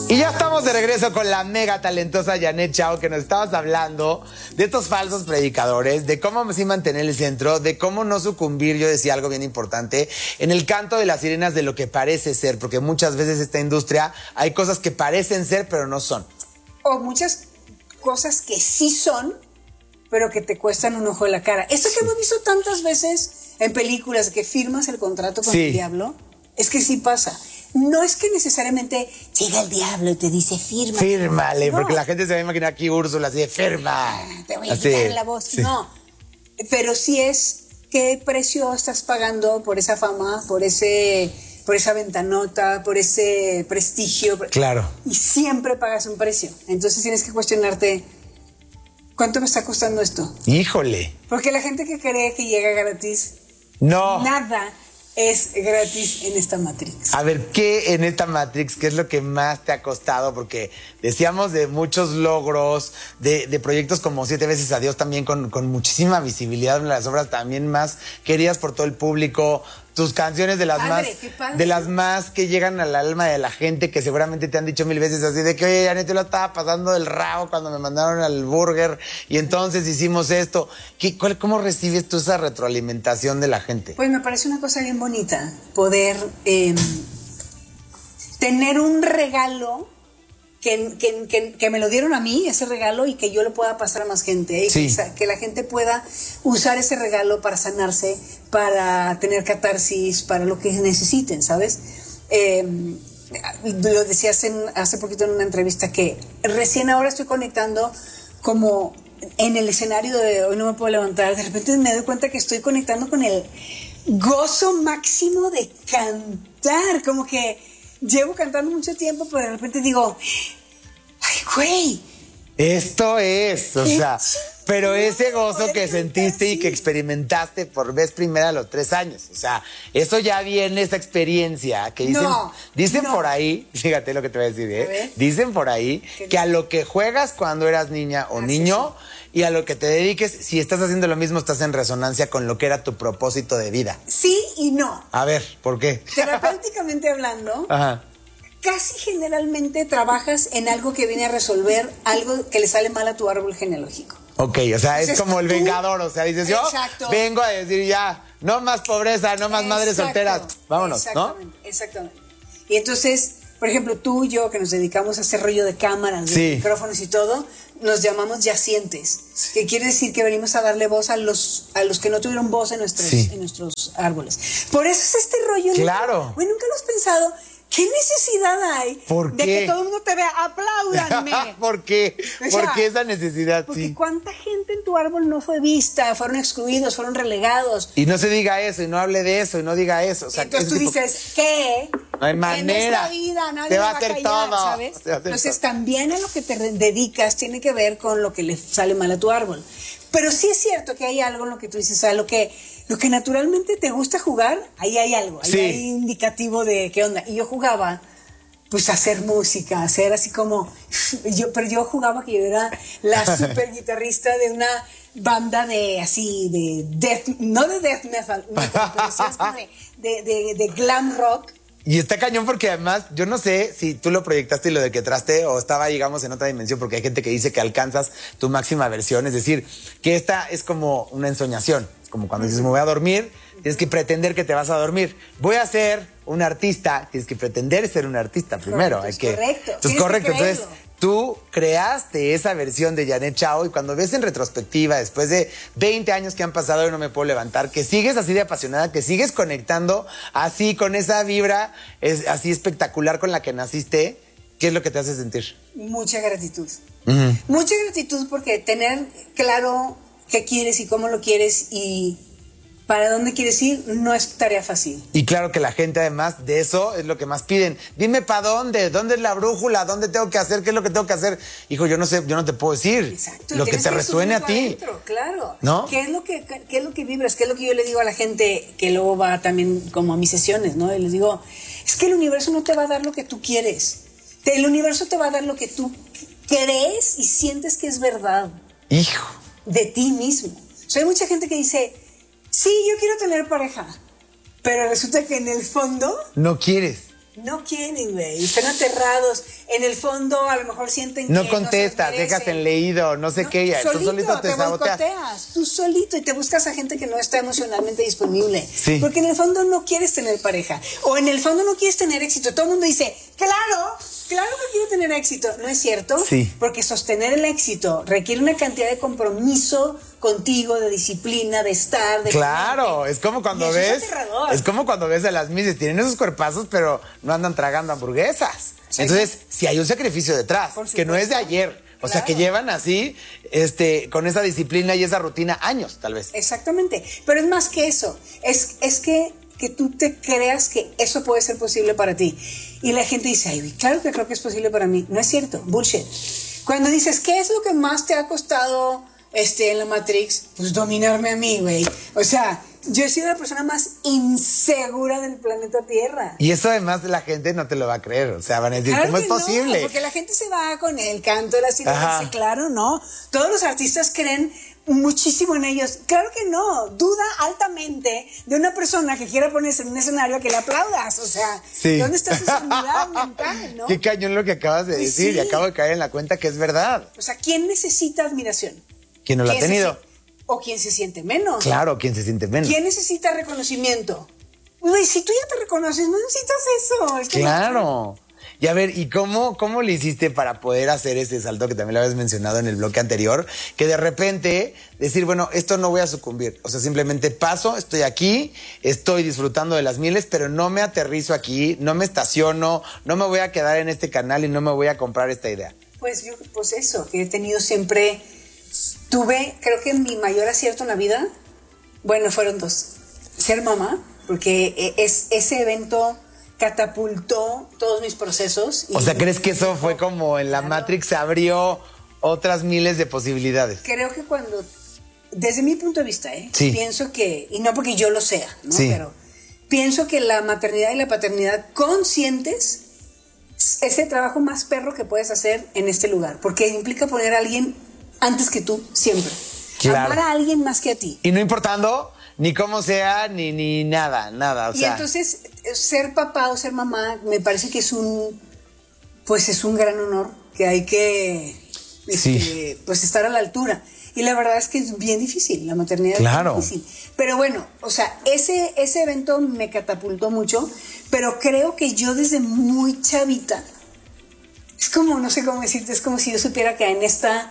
Y ya estamos de regreso con la mega talentosa Janet Chao, que nos estabas hablando de estos falsos predicadores, de cómo sí mantener el centro, de cómo no sucumbir, yo decía algo bien importante, en el canto de las sirenas de lo que parece ser, porque muchas veces esta industria hay cosas que parecen ser pero no son. O muchas cosas que sí son, pero que te cuestan un ojo de la cara. Esto que hemos visto tantas veces en películas, que firmas el contrato con el diablo, es que sí pasa. No es que necesariamente llega el diablo y te dice firma. Fírmale, no. Porque la gente se va a imaginar aquí Úrsula así de firma. Te voy a quitar la voz. Sí. No, pero sí es qué precio estás pagando por esa fama, por esa ventanota, por ese prestigio. Claro. Y siempre pagas un precio. Entonces tienes que cuestionarte, ¿cuánto me está costando esto? Híjole. Porque la gente que cree que llega gratis, no. Nada es gratis en esta Matrix. A ver, ¿qué en esta Matrix, qué es lo que más te ha costado? Porque decíamos de muchos logros, de proyectos como 7 veces a Dios también con muchísima visibilidad, en las obras también más queridas por todo el público, tus canciones de las más que llegan al alma de la gente, que seguramente te han dicho 1000 veces así de que, oye, Janet, yo lo estaba pasando del rabo cuando me mandaron al burger y entonces hicimos esto. ¿Cómo recibes tú esa retroalimentación de la gente? Pues me parece una cosa bien bonita poder tener un regalo que me lo dieron a mí, ese regalo, y que yo lo pueda pasar a más gente, y que la gente pueda usar ese regalo para sanarse, para tener catarsis, para lo que necesiten, ¿sabes? Lo decía hace poquito en una entrevista, que recién ahora estoy conectando como en el escenario de Hoy No Me Puedo Levantar. De repente me doy cuenta que estoy conectando con el gozo máximo de cantar, como que llevo cantando mucho tiempo, pero de repente digo, ¡ay, güey! Esto es, o sea, pero ese gozo que sentiste y que experimentaste por vez primera a los 3 años, o sea, eso ya viene, esa experiencia que dicen por ahí, fíjate lo que te voy a decir, dicen por ahí que a lo que juegas cuando eras niña o niño, y a lo que te dediques, si estás haciendo lo mismo, estás en resonancia con lo que era tu propósito de vida. Sí y no. A ver, ¿por qué? Terapéuticamente hablando, ajá, casi generalmente trabajas en algo que viene a resolver algo que le sale mal a tu árbol genealógico. Ok, o sea, es como el vengador, o sea, dices, yo vengo a decir ya, no más pobreza, no más madres solteras, vámonos, ¿no? Exactamente. Y entonces, por ejemplo, tú y yo, que nos dedicamos a hacer rollo de cámaras, de micrófonos y todo, nos llamamos yacientes, que quiere decir que venimos a darle voz a los que no tuvieron voz en nuestros árboles. Por eso es este rollo. Claro. Güey, ¿nunca lo has pensado? ¿Qué necesidad hay de que todo el mundo te vea? ¡Apláudanme! ¿Por qué? O sea, ¿por qué esa necesidad? Porque ¿cuánta gente en tu árbol no fue vista? Fueron excluidos, fueron relegados. Y no se diga eso, y no hable de eso, y no diga eso. O sea, entonces tú dices, ¿qué? No hay manera. En esta vida nadie te va a hacer callar, todo. ¿sabes? Entonces también a lo que te dedicas tiene que ver con lo que le sale mal a tu árbol. Pero sí es cierto que hay algo en lo que tú dices, o sea, lo que naturalmente te gusta jugar, ahí hay algo, ahí hay indicativo de qué onda. Y yo jugaba, pues, a hacer música, a hacer así como, pero yo jugaba que yo era la super guitarrista de una banda de death, no de death metal, pero sí es como de glam rock. Y está cañón porque además, yo no sé si tú lo proyectaste y lo decretaste o estaba, digamos, en otra dimensión, porque hay gente que dice que alcanzas tu máxima versión, es decir, que esta es como una ensoñación, como cuando dices, me voy a dormir, tienes que pretender que te vas a dormir. Voy a ser un artista, tienes que pretender ser un artista primero. Correcto. Entonces, tú creaste esa versión de Janet Chao y cuando ves en retrospectiva, después de 20 años que han pasado y no me puedo levantar, que sigues así de apasionada, que sigues conectando así con esa vibra así espectacular con la que naciste, ¿qué es lo que te hace sentir? Mucha gratitud. Mucha gratitud porque tener claro qué quieres y cómo lo quieres y para dónde quieres ir no es tarea fácil. Y claro que la gente además de eso es lo que más piden. Dime para dónde es la brújula, dónde tengo que hacer, qué es lo que tengo que hacer. Hijo, yo no sé, yo no te puedo decir. Exacto. Lo que te resuene a ti. Adentro, claro. ¿No? ¿Qué es lo que vibras? ¿Qué es lo que yo le digo a la gente que luego va también como a mis sesiones, ¿no? Y les digo, es que el universo no te va a dar lo que tú quieres. El universo te va a dar lo que tú crees y sientes que es verdad. Hijo. De ti mismo. O sea, hay mucha gente que dice, sí, yo quiero tener pareja, pero resulta que en el fondo no quieres. No quieren, güey. Están aterrados. En el fondo, a lo mejor sienten que no contestas, dejas en leído, no sé qué. Tú solito te saboteas. Tú solito, y te buscas a gente que no está emocionalmente disponible. Sí. Porque en el fondo no quieres tener pareja. O en el fondo no quieres tener éxito. Todo el mundo dice, claro que quiero tener éxito. ¿No es cierto? Sí. Porque sostener el éxito requiere una cantidad de compromiso contigo, de disciplina, de estar, de... Claro, es como cuando ves... Es como cuando ves a las misses, tienen esos cuerpazos, pero no andan tragando hamburguesas. ¿Sí? Entonces, si hay un sacrificio detrás, que no es de ayer. O sea, que llevan así, con esa disciplina y esa rutina años, tal vez. Exactamente. Pero es más que eso. Es que tú te creas que eso puede ser posible para ti. Y la gente dice, ay, claro que creo que es posible para mí. No es cierto, bullshit. Cuando dices, ¿qué es lo que más te ha costado en la Matrix? Pues dominarme a mí, güey. O sea, yo he sido la persona más insegura del planeta Tierra. Y eso además la gente no te lo va a creer. O sea, van a decir, claro, ¿cómo es posible? No, porque la gente se va con el canto de la sirenita. Claro, no. Todos los artistas creen muchísimo en ellos. Claro que no. Duda altamente de una persona que quiera ponerse en un escenario a que le aplaudas. O sea, sí. ¿Dónde está su sanidad mental, no? Qué cañón lo que acabas de decir. Sí. Y acabo de caer en la cuenta que es verdad. O sea, ¿quién necesita admiración? ¿Quién no la ha tenido? O quien se siente menos. Claro, quien se siente menos. ¿Quién necesita reconocimiento? Uy, si tú ya te reconoces, no necesitas eso. Es que claro. No. Y a ver, ¿y cómo le hiciste para poder hacer ese salto que también lo habías mencionado en el bloque anterior? Que de repente decir, bueno, esto no voy a sucumbir. O sea, simplemente paso, estoy aquí, estoy disfrutando de las mieles, pero no me aterrizo aquí, no me estaciono, no me voy a quedar en este canal y no me voy a comprar esta idea. Pues eso, que he tenido siempre... creo que mi mayor acierto en la vida, bueno, fueron dos. Ser mamá, porque ese evento catapultó todos mis procesos. O sea, ¿crees que eso fue como en la Matrix se abrió otras miles de posibilidades? Creo que desde mi punto de vista, sí. Pienso que, y no porque yo lo sea, ¿no? Sí. Pero pienso que la maternidad y la paternidad conscientes es el trabajo más perro que puedes hacer en este lugar, porque implica poner a alguien antes que tú, siempre. Claro. Amar a alguien más que a ti. Y no importando ni cómo sea, ni nada. O sea. Entonces, ser papá o ser mamá, me parece que es un gran honor, que hay que sí. Pues estar a la altura. Y la verdad es que es bien difícil, la maternidad claro. es difícil. Pero bueno, o sea, ese evento me catapultó mucho, pero creo que yo desde muy chavita, es como, no sé cómo decirte, es como si yo supiera que en esta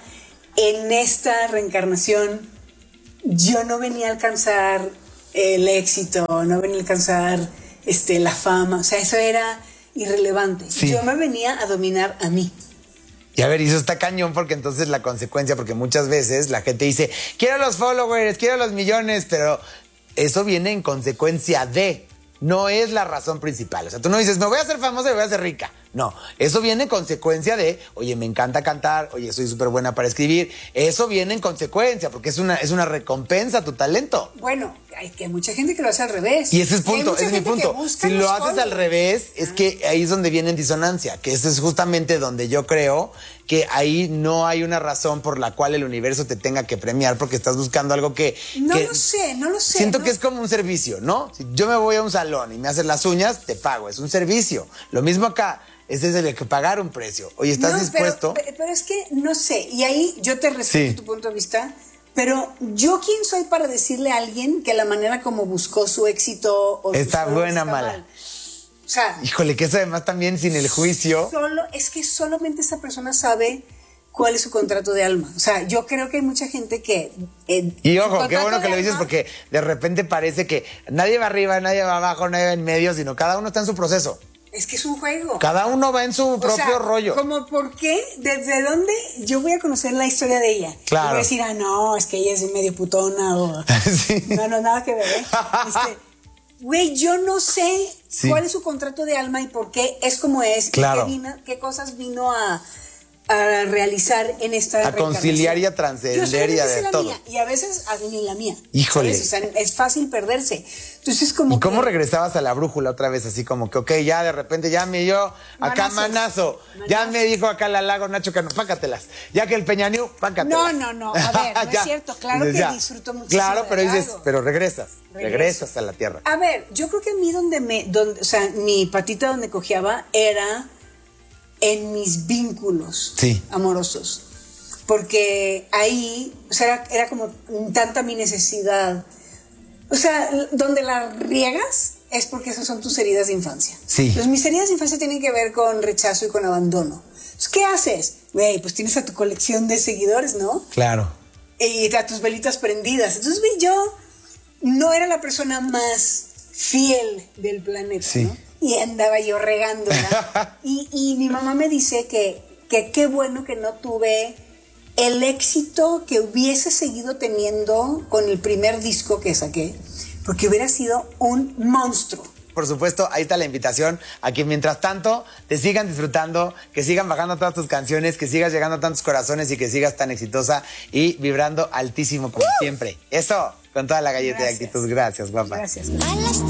reencarnación yo no venía a alcanzar el éxito, no venía a alcanzar la fama, o sea, eso era irrelevante. Sí. Yo me venía a dominar a mí. Y a ver, y eso está cañón porque entonces la consecuencia, porque muchas veces la gente dice, quiero los followers, quiero los millones, pero eso viene en consecuencia de, no es la razón principal. O sea, tú no dices, me voy a hacer famosa y voy a ser rica. No, eso viene en consecuencia de, oye, me encanta cantar, oye, soy súper buena para escribir. Eso viene en consecuencia, porque es una recompensa a tu talento. Bueno, hay que mucha gente que lo hace al revés. Y ese es mi punto. Si lo haces al revés, es que ahí es donde viene en disonancia, que eso es justamente donde yo creo que ahí no hay una razón por la cual el universo te tenga que premiar, porque estás buscando algo que... No lo sé. Siento que es como un servicio, ¿no? Si yo me voy a un salón y me haces las uñas, te pago, es un servicio. Lo mismo acá. Es el que pagar un precio. Oye, ¿estás dispuesto? Pero es que no sé, y ahí yo te respeto tu punto de vista, pero ¿yo quién soy para decirle a alguien que la manera como buscó su éxito o está buena o mala? Mal? O sea, híjole, que eso además también sin el juicio. Es que solamente esa persona sabe cuál es su contrato de alma. O sea, yo creo que hay mucha gente que... y ojo, qué bueno que lo dices, porque de repente parece que nadie va arriba, nadie va abajo, nadie va en medio, sino cada uno está en su proceso. Es que es un juego. Cada uno va en su propio rollo. Como, ¿por qué? ¿Desde dónde yo voy a conocer la historia de ella? Claro. Y voy a decir, no, es que ella es medio putona o... sí. No, nada que ver, ¿eh? Güey, yo no sé cuál es su contrato de alma y por qué es como es. Claro. Y qué cosas vino a realizar en esta a conciliar y a trascender y a de todo. Mía, y a veces ni la mía. Híjole. ¿Sabes? O sea, es fácil perderse. Entonces, como ¿Y cómo regresabas a la brújula otra vez? Así como que, ok, ya de repente ya me dio acá manazo. Ya me dijo acá la Lago Nacho Cano, pácatelas. Ya que el Peñaniu, pácatelas. No. A ver, no es cierto. Claro dices, que disfruto mucho. Claro, pero dices, pero regresas a la tierra. A ver, yo creo que a mí o sea, mi patita donde cojeaba era en mis vínculos amorosos. Porque ahí, o sea, era como tanta mi necesidad. O sea, donde la riegas es porque esas son tus heridas de infancia. Sí. Entonces, mis heridas de infancia tienen que ver con rechazo y con abandono. Entonces, ¿qué haces? Güey, pues tienes a tu colección de seguidores, ¿no? Claro. Y a tus velitas prendidas. Entonces, yo no era la persona más fiel del planeta, ¿no? Y andaba yo regándola. y mi mamá me dice que qué bueno que no tuve el éxito que hubiese seguido teniendo con el primer disco que saqué, porque hubiera sido un monstruo. Por supuesto, ahí está la invitación a que mientras tanto te sigan disfrutando, que sigan bajando todas tus canciones, que sigas llegando a tantos corazones y que sigas tan exitosa y vibrando altísimo como siempre. Eso, con toda la galleta de actitud. Gracias, guapa. Gracias.